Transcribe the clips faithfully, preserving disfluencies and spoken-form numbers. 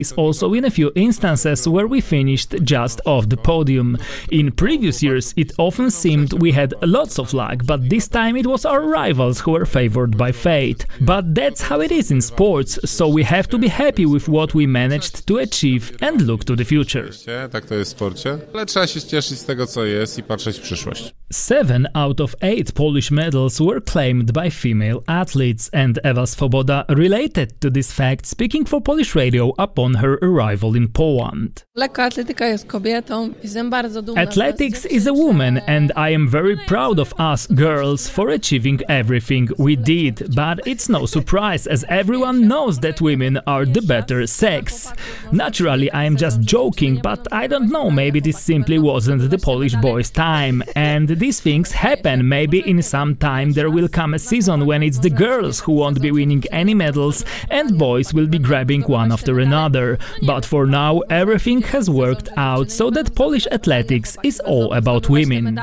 Also in a few instances where we finished just off the podium. In previous years it often seemed we had lots of luck, but this time it was our rivals who were favored by fate. But that's how it is in sports, so we have to be happy with what we managed to achieve and look to the future. Tak to jest w sporcie, ale trzeba się cieszyć z tego, co jest i patrzeć w przyszłość. Seven out of eight Polish medals were claimed by female athletes, and Ewa Swoboda related to this fact, speaking for Polish Radio upon her arrival in Poland. Athletics is a woman, and I am very proud of us girls for achieving everything we did, but it's no surprise as everyone knows that women are the better sex. Naturally, I am just joking, but I don't know, maybe this simply wasn't the Polish boys' time, and these things happen. Maybe in some time there will come a season when it's the girls who won't be winning any medals and boys will be grabbing one after another. But for now everything has worked out so that Polish athletics is all about women.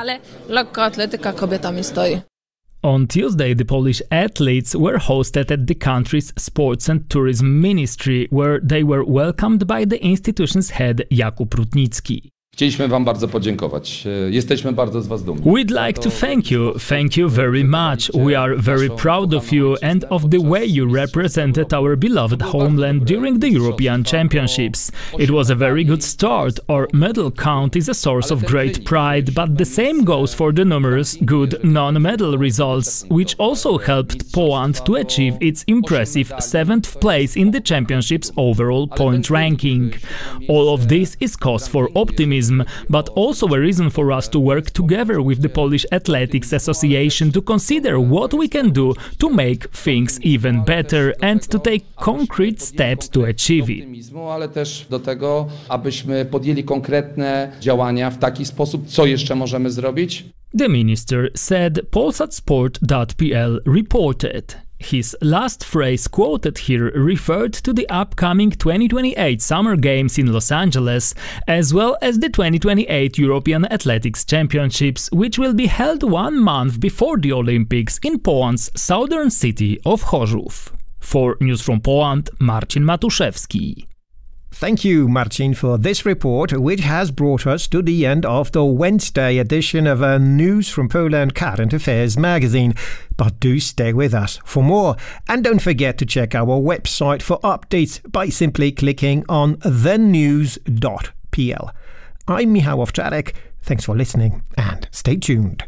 On Tuesday, the Polish athletes were hosted at the country's Sports and Tourism Ministry, where they were welcomed by the institution's head Jakub Rutnicki. Chcieliśmy wam bardzo podziękować. Jesteśmy bardzo z was dumni. We'd like to thank you. Thank you very much. We are very proud of you and of the way you represented our beloved homeland during the European Championships. It was a very good start. Our medal count is a source of great pride, but the same goes for the numerous good non-medal results, which also helped Poland to achieve its impressive seventh place in the championship's overall point ranking. All of this is cause for optimism, but also a reason for us to work together with the Polish Athletics Association to consider what we can do to make things even better and to take concrete steps to achieve it. Ale też do tego, abyśmy podjęli konkretne działania w taki sposób, co jeszcze możemy zrobić. The minister said Polsat Sport dot p l reported. His last phrase quoted here referred to the upcoming twenty twenty-eight Summer Games in Los Angeles, as well as the twenty twenty-eight European Athletics Championships, which will be held one month before the Olympics in Poland's southern city of Chorzów. For News from Poland, Marcin Matuszewski. Thank you, Marcin, for this report, which has brought us to the end of the Wednesday edition of our News from Poland Current Affairs magazine. But do stay with us for more. And don't forget to check our website for updates by simply clicking on the news dot p l. I'm Michał Owczarek. Thanks for listening and stay tuned.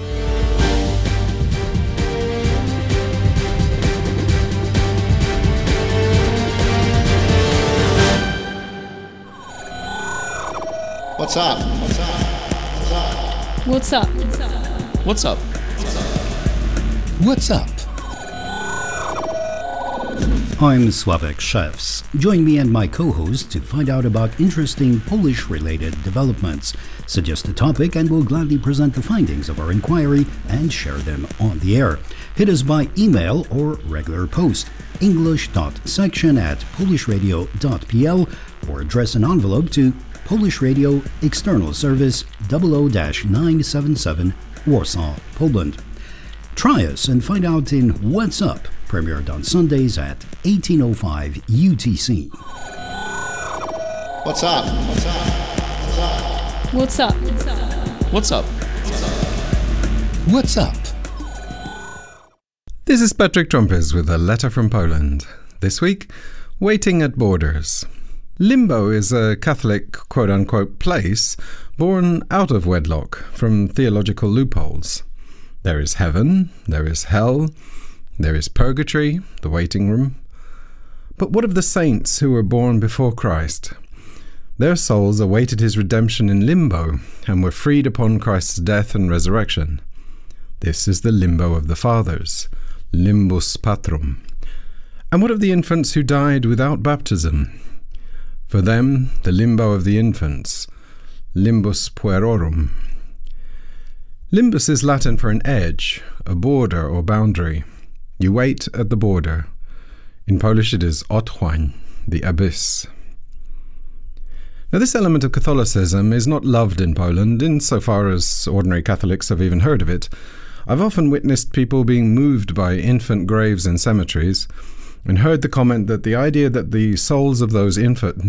What's up? What's up? What's up? What's up? What's up? I'm Sławek Szewc. Join me and my co-host to find out about interesting Polish-related developments. Suggest a topic and we'll gladly present the findings of our inquiry and share them on the air. Hit us by email or regular post, english.section at polishradio dot p l, or address an envelope to Polish Radio, External Service double oh nine seven seven, Warsaw, Poland. Try us and find out in What's Up, premiered on Sundays at eighteen oh five U T C. What's up? What's up? What's up? What's up? What's up? This is Patrick Trumpes with a letter from Poland. This week, waiting at borders. Limbo is a Catholic quote-unquote place born out of wedlock from theological loopholes. There is heaven, there is hell, there is purgatory, the waiting room. But what of the saints who were born before Christ? Their souls awaited his redemption in limbo and were freed upon Christ's death and resurrection. This is the limbo of the fathers, limbus patrum. And what of the infants who died without baptism? For them, the limbo of the infants, limbus puerorum. Limbus is Latin for an edge, a border or boundary. You wait at the border. In Polish it is otchłań, the abyss. Now this element of Catholicism is not loved in Poland, insofar as ordinary Catholics have even heard of it. I've often witnessed people being moved by infant graves in cemeteries, and heard the comment that the idea that the souls of those infant